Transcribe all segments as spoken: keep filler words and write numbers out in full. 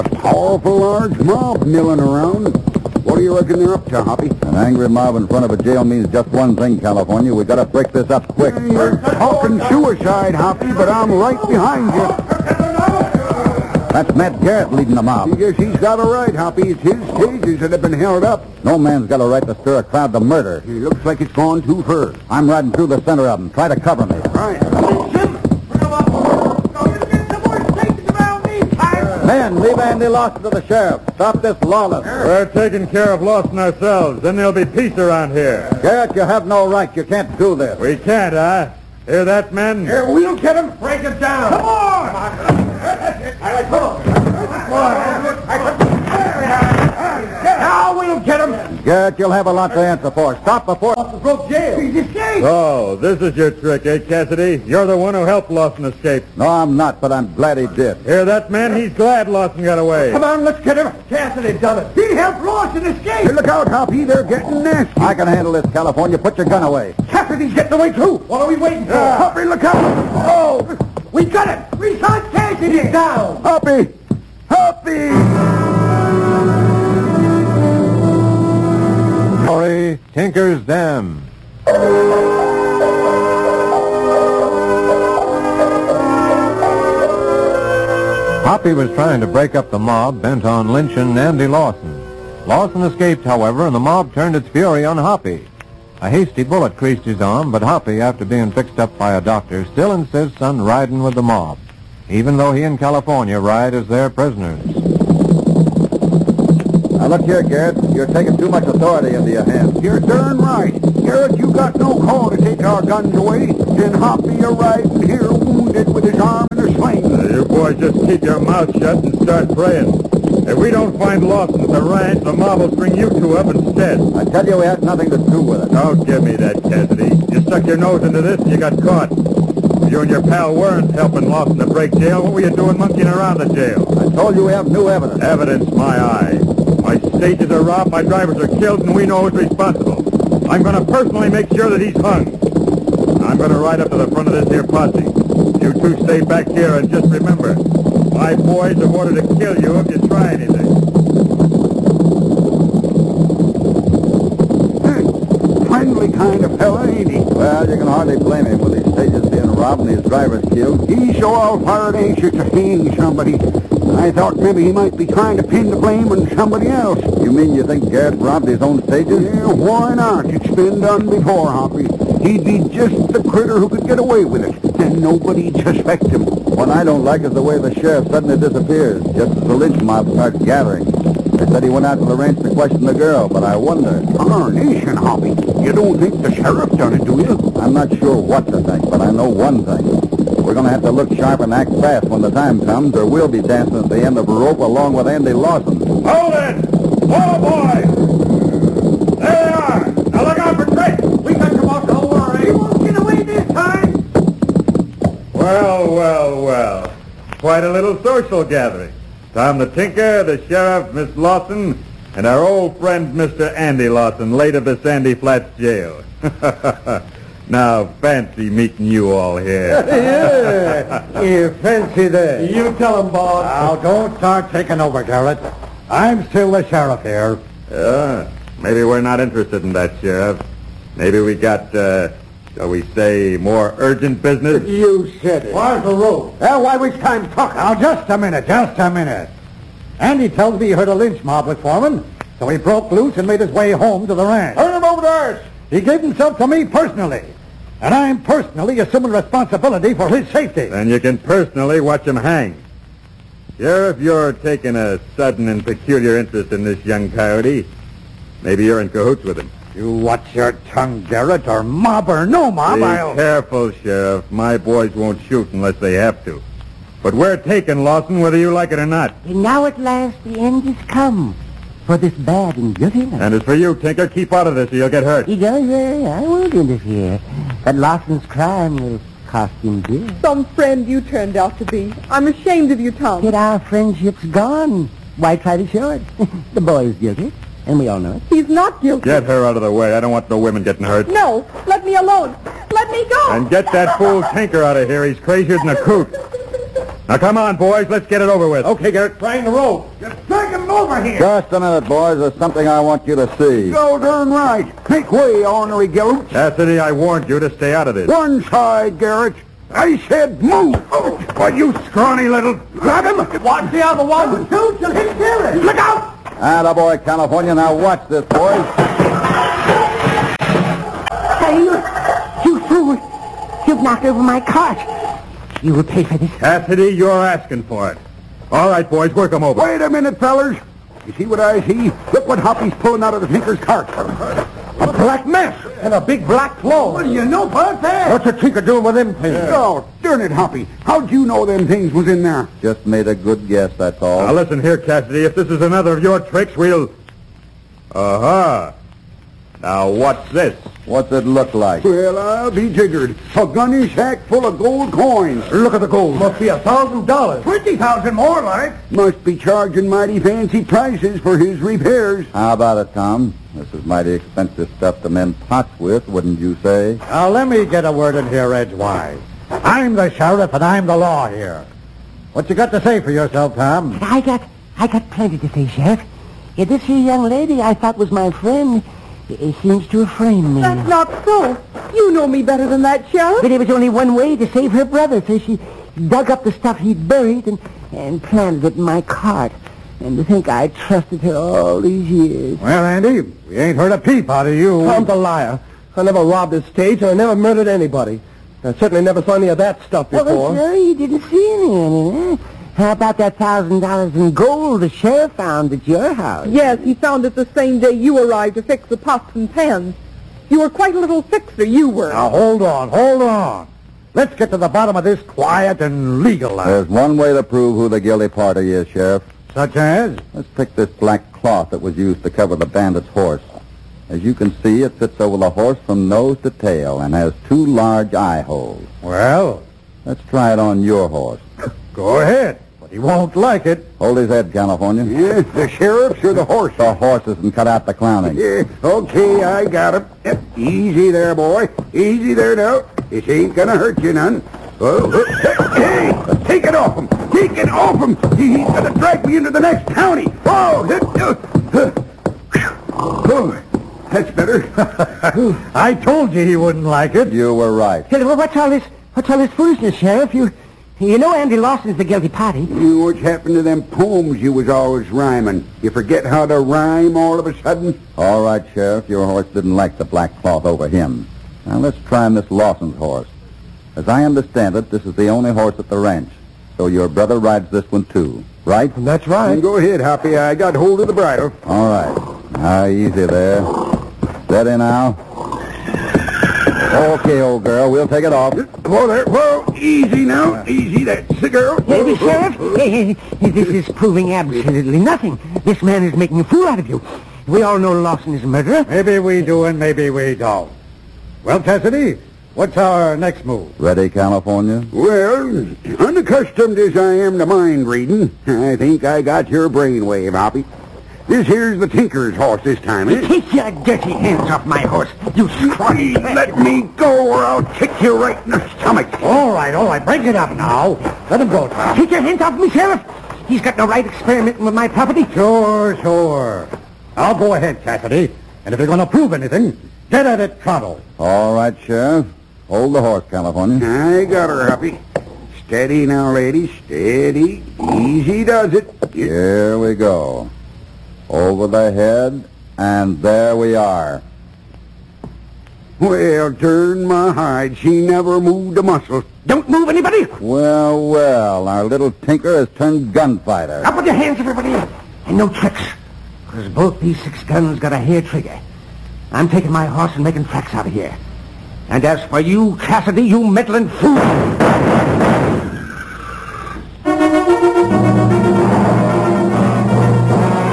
A powerful large mob milling around. What do you reckon they're up to, Hoppy? An angry mob in front of a jail means just one thing, California. We gotta break this up quick. You're talking suicide, Hoppy, but I'm right behind you. That's Matt Garrett leading the mob. I guess he's got a right, Hoppy. It's his stages that have been held up. No man's got a right to stir a crowd to murder. He looks like it's gone too far. I'm riding through the center of them. Try to cover me. Right. Men, leave Andy Lawson to the sheriff. Stop this lawless. We're taking care of Lawson ourselves. Then there'll be peace around here. Garrett, you have no right. You can't do this. We can't, huh? Hear that, men? Here, we'll get him. Break it down. Come on. Now we'll get him. Garrett, you'll have a lot to answer for. Stop before... Broke jail. He's escaped. Oh, this is your trick, eh, Cassidy? You're the one who helped Lawson escape. No, I'm not, but I'm glad he did. Hear that, man? He's glad Lawson got away. Come on, let's get him. Cassidy done it. He helped Lawson escape. Hey, look out, Hoppy. They're getting nasty. I can handle this, California. Put your gun away. Cassidy's getting away, too. What are we waiting for? Uh, Hoppy, look out. Oh, we got him. We shot Cassidy. He's down. Hoppy! Hoppy! Story, Tinker's Dam. Hoppy was trying to break up the mob bent on lynching Andy Lawson. Lawson escaped, however, and the mob turned its fury on Hoppy. A hasty bullet creased his arm, but Hoppy, after being fixed up by a doctor, still insists on riding with the mob, even though he and California ride as their prisoners. Now, look here, Garrett. You're taking too much authority into your hands. You're darn right. Garrett, you got no call to take our guns away. Then Hoppy, you're riding here wounded with his arm in a sling. Uh, you boys just keep your mouth shut and start praying. If we don't find Lawson at the ranch, the mob will bring you two up instead. I tell you, we had nothing to do with it. Don't give me that, Cassidy. You stuck your nose into this and you got caught. You and your pal weren't helping Lawson to break jail. What were you doing monkeying around the jail? I told you we have new evidence. Evidence, my eye. My stages are robbed, my drivers are killed, and we know who's responsible. I'm going to personally make sure that he's hung. I'm going to ride up to the front of this here posse. You two stay back here and just remember, my boys have ordered to kill you if you try anything. Friendly kind of fella, ain't he? Well, you can hardly blame him with his stages being robbed and his drivers killed. He's so all-fired anxious to hang somebody. I thought maybe he might be trying to pin the blame on somebody else. You mean you think Garrett robbed his own stages? Yeah, why not? It's been done before, Hoppy. He'd be just the critter who could get away with it. Then nobody'd suspect him. What I don't like is the way the sheriff suddenly disappears, just as the lynch mob starts gathering. They said he went out to the ranch to question the girl, but I wonder. Darnation, Hoppy. You don't think the sheriff done it, do you? I'm not sure what to think, but I know one thing. We're going to have to look sharp and act fast when the time comes, or we'll be dancing at the end of a rope along with Andy Lawson. Hold it! Whoa, boys! There they are! Now look out for tricks! We got you off, don't worry. He won't get away this time. Well, well, well. Quite a little social gathering. Tom the Tinker, the sheriff, Miss Lawson, and our old friend Mister Andy Lawson, late of the Sandy Flats jail. Now, fancy meeting you all here. Yeah, you fancy that. You tell him, boss. Now, don't start taking over, Garrett. I'm still the sheriff here. Yeah, maybe we're not interested in that, Sheriff. Maybe we got, uh, shall we say, more urgent business? You said it. Where's the road? Well, why waste time talking? Now, just a minute, just a minute. Andy tells me he heard a lynch mob was forming, so he broke loose and made his way home to the ranch. Turn him over to us. He gave himself to me personally, and I'm personally assuming responsibility for his safety. Then you can personally watch him hang. Sheriff, you're taking a sudden and peculiar interest in this young coyote. Maybe you're in cahoots with him. You watch your tongue, Garrett, or mob or no mob, Be I'll... careful, Sheriff. My boys won't shoot unless they have to. But we're taking Lawson whether you like it or not. And now at last the end has come for this bad and guilty man. And as for you, Tinker, keep out of this or you'll get hurt. He does, uh, I won't interfere. But Lawson's crime will cost him dear. Some friend you turned out to be. I'm ashamed of you, Tom. Yet our friendship's gone. Why try to show it? The boy's guilty, and we all know it. He's not guilty. Get her out of the way. I don't want no women getting hurt. No, let me alone. Let me go. And get that fool Tinker out of here. He's crazier than a coot. Now, come on, boys. Let's get it over with. Okay, Garrett, trying the rope. Just drag him over here. Just a minute, boys. There's something I want you to see. Go darn right. Make way, ornery galoot. Cassidy, I warned you to stay out of this. One side, Garrett. I said move. Oh, why, you scrawny little... Grab him. Watch the other one. Shoot, you'll hit Garrett. Look out. Atta-boy, California. Now watch this, boys. Hey, you, you fool. You've knocked over my cart. You will pay for this. Cassidy, you're asking for it. All right, boys, work them over. Wait a minute, fellers. You see what I see? Look what Hoppy's pulling out of the tinker's cart. A black mess and a big black claw. What do you know about that? What's the tinker doing with them things? Oh, darn it, Hoppy. How'd you know them things was in there? Just made a good guess, that's all. Now, listen here, Cassidy. If this is another of your tricks, we'll... Uh-huh. Now, what's this? What's it look like? Well, I'll be jiggered. A gunny sack full of gold coins. Look at the gold. Must be a thousand dollars. Twenty thousand more, like. Must be charging mighty fancy prices for his repairs. How about it, Tom? This is mighty expensive stuff to mend pots with, wouldn't you say? Now, let me get a word in here edgewise. I'm the sheriff and I'm the law here. What you got to say for yourself, Tom? I got, I got plenty to say, Sheriff. Yeah, this here young lady I thought was my friend it seems to have framed me. That's not so. You know me better than that, Sheriff. But there was only one way to save her brother, so she dug up the stuff he'd buried and, and planted it in my cart. And to think I trusted her all these years. Well, Andy, we ain't heard a peep out of you. Tom's a liar. I never robbed a stage, and I never murdered anybody. I certainly never saw any of that stuff before. Well, sir, you didn't see any, eh? How about that thousand dollars in gold the sheriff found at your house? Yes, he found it the same day you arrived to fix the pots and pans. You were quite a little fixer, you were. Now, hold on, hold on. Let's get to the bottom of this quiet and legal. There's one way to prove who the guilty party is, Sheriff. Such as? Let's pick this black cloth that was used to cover the bandit's horse. As you can see, it fits over the horse from nose to tail and has two large eye holes. Well, let's try it on your horse. Go ahead, but he won't like it. Hold his head, California. Yeah, the sheriff's or the horse? The horses and cut out the clowning. Yeah, okay, I got him. Yep. Easy there, boy. Easy there now. This ain't gonna hurt you none. Oh, hey, take it off him. Take it off him. He's gonna drag me into the next county. Oh, oh that's better. I told you he wouldn't like it. You were right. Hey, well, what's all this? What's all this foolishness, Sheriff? You, you know Andy Lawson's the guilty party. You know what's happened to them poems you was always rhyming? You forget how to rhyme all of a sudden? All right, Sheriff. Your horse didn't like the black cloth over him. Now let's try Miss Lawson's horse. As I understand it, this is the only horse at the ranch. So your brother rides this one too, right? That's right. Go ahead, Hoppy. I got hold of the bridle. All right. Now, easy there. Steady now. Okay, old girl, we'll take it off. Whoa there. Whoa, easy now. Easy, that's the girl. Hey, Sheriff, hey, hey, this is proving absolutely nothing. This man is making a fool out of you. We all know Lawson is a murderer. Maybe we do and maybe we don't. Well, Cassidy, what's our next move? Ready, California? Well, unaccustomed as I am to mind reading, I think I got your brainwave, Hoppy. This here's the tinker's horse this time, eh? Take your dirty hands off my horse, you scrawny... Let me go or I'll kick you right in the stomach. All right, all right, break it up now. Let him go, Tom. Take your hands off me, Sheriff. He's got no right experimenting with my property. Sure, sure. I'll go ahead, Cassidy. And if you're going to prove anything, get at it pronto. All right, Sheriff. Hold the horse, California. I got her, Hoppy. Steady now, lady. Steady. Easy does it. Here we go. Over the head, and there we are. Well, turn my hide. She never moved a muscle. Don't move, anybody. Well, well, our little tinker has turned gunfighter. Up with your hands, everybody. And no tricks. Because both these six guns got a hair trigger. I'm taking my horse and making tracks out of here. And as for you, Cassidy, you meddling fool...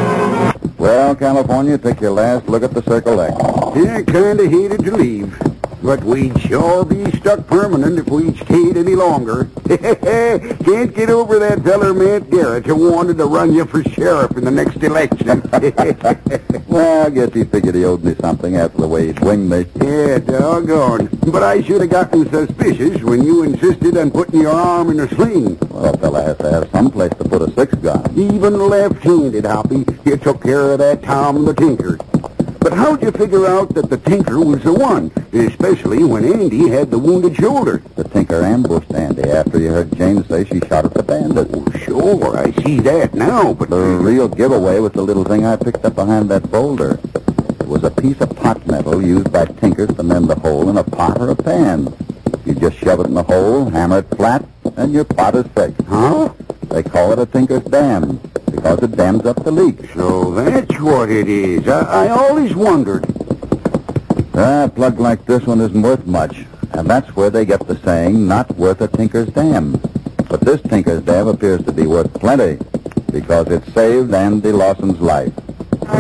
Well, California, take your last look at the Circle X. Yeah, kind of hated to leave. But we'd sure be stuck permanent if we stayed any longer. Can't get over that feller Matt Garrett who wanted to run you for sheriff in the next election. Well, I guess he figured he owed me something after the way he'd winged me. Yeah, doggone. But I should have gotten suspicious when you insisted on putting your arm in a sling. Well, a fella has to have some place to put a six-gun. Even left-handed, Hoppy, you took care of that Tom the Tinker. But how'd you figure out that the Tinker was the one, especially when Andy had the wounded shoulder? The Tinker ambushed Andy after you heard James say she shot at the bandit. Oh, sure, I see that now, but... The real giveaway was the little thing I picked up behind that boulder. It was a piece of pot metal used by Tinkers to mend the hole in a pot or a pan. You just shove it in the hole, hammer it flat, and your pot is fixed. Huh? They call it a Tinker's dam, because it dams up the leak. So that's what it is. I, I always wondered. Ah, a plug like this one isn't worth much, and that's where they get the saying, not worth a Tinker's dam. But this Tinker's dam appears to be worth plenty, because it saved Andy Lawson's life.